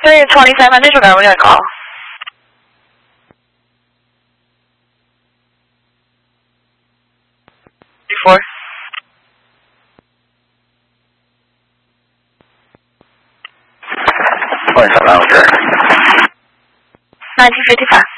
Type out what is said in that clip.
Sorry, 2700, we're going to call. Before. 2700. 1955.